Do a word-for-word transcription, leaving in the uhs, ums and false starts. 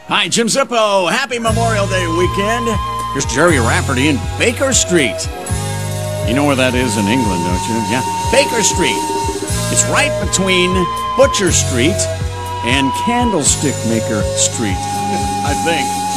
Hi, Jim Zippo. Happy Memorial Day weekend. Here's Jerry Rafferty in Baker Street. You know where that is in England, don't you? Yeah, Baker Street. It's right between Butcher Street and Candlestick Maker Street, I think.